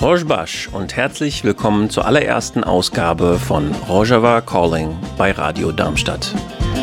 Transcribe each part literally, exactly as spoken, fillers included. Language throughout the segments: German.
Rojbash und herzlich willkommen zur allerersten Ausgabe von Rojava Calling bei Radio Darmstadt.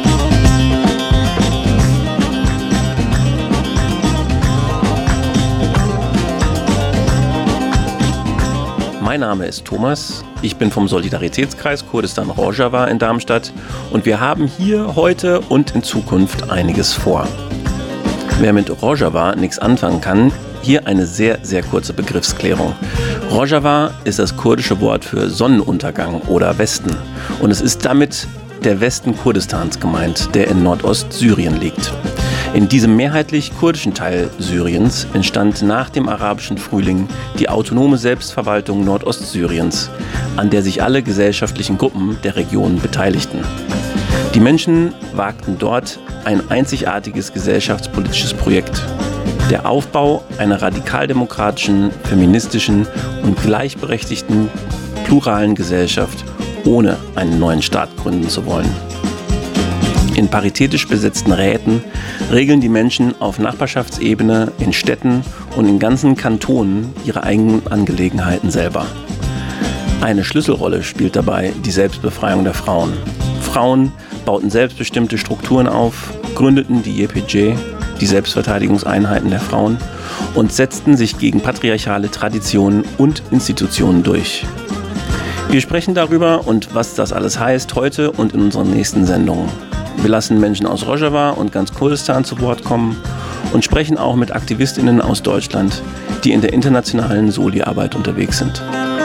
Mein Name ist Thomas, ich bin vom Solidaritätskreis Kurdistan Rojava in Darmstadt und wir haben hier heute und in Zukunft einiges vor. Wer mit Rojava nichts anfangen kann, hier eine sehr, sehr kurze Begriffsklärung. Rojava ist das kurdische Wort für Sonnenuntergang oder Westen und es ist damit der Westen Kurdistans gemeint, der in Nordostsyrien liegt. In diesem mehrheitlich kurdischen Teil Syriens entstand nach dem arabischen Frühling die autonome Selbstverwaltung Nordostsyriens, an der sich alle gesellschaftlichen Gruppen der Region beteiligten. Die Menschen wagten dort ein einzigartiges gesellschaftspolitisches Projekt. Der Aufbau einer radikaldemokratischen, feministischen und gleichberechtigten, pluralen Gesellschaft, ohne einen neuen Staat gründen zu wollen. In paritätisch besetzten Räten regeln die Menschen auf Nachbarschaftsebene, in Städten und in ganzen Kantonen ihre eigenen Angelegenheiten selber. Eine Schlüsselrolle spielt dabei die Selbstbefreiung der Frauen. Frauen bauten selbstbestimmte Strukturen auf, gründeten die Y P G, die Selbstverteidigungseinheiten der Frauen, und setzten sich gegen patriarchale Traditionen und Institutionen durch. Wir sprechen darüber und was das alles heißt heute und in unseren nächsten Sendungen. Wir lassen Menschen aus Rojava und ganz Kurdistan zu Wort kommen und sprechen auch mit AktivistInnen aus Deutschland, die in der internationalen Soli-Arbeit unterwegs sind.